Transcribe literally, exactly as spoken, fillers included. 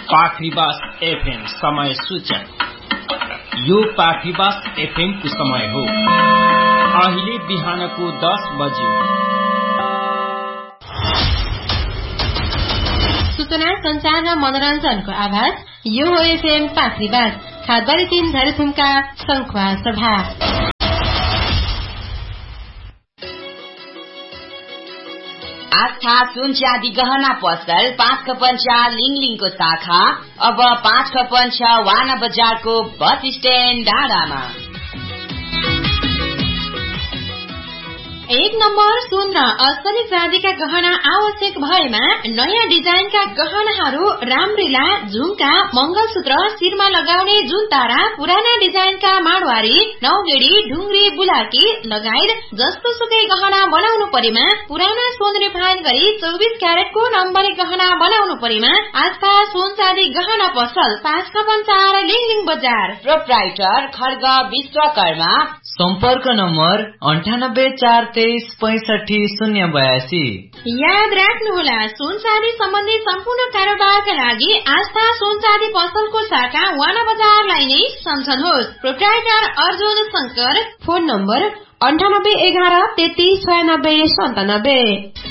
पाखरीबास FM समय सूचक। यो पाखरीबास एफएम को समय हो अहिले बिहानको दस बज्यो। सूचना संचार र मनोरञ्जनको आवाज यो हो एफएम पाखरीबास खादबारी तीन झरेथुमका संखुवा सभा। आस्था सुन चाँदी गहना पसल पाँच खपन्चा लिङलिङको शाखा अब पाँच खपन्चा वाना बजारको बस स्ट्यान्ड डाँडामा। एक नम्बर सुन र असली चाँदीका गहना आवश्यक भएमा नयाँ डिजाइनका गहनाहरू रामरीला, झुम्का, मंगलसूत्र, शिरमा लगाउने जुनतारा, पुराना डिजाइनका माडवारी, नौगेडी, ढुङ्ग्री, बुलाकी लगायत जस्तो सुकै गहना बनाउनु परेमा पुराना सोन रिफाइन गरी चौबिस क्यारेटको नम्बरी गहना बनाउनु परेमा आस्था सुन चाँदी गहना पसल पाँच खपन्चार लिङलिङ बजार। प्रोप्राइटर खड्ग विश्वकर्मा। सम्पर्क नम्बर अन्ठानब्बे चार तेइस पैंसठी शून्य बयासी। याद राख्नुहोला, सुन चाँदी सम्बन्धी सम्पूर्ण कारोबारका लागि आस्था सुन चाँदी पसलको शाखा वाना बजारलाई नै सम्झनुहोस्। Proprietor Arjun Shankar. Phone number अन्ठानब्बे एघार तेत्तीस छयानब्बे सन्तानब्बे।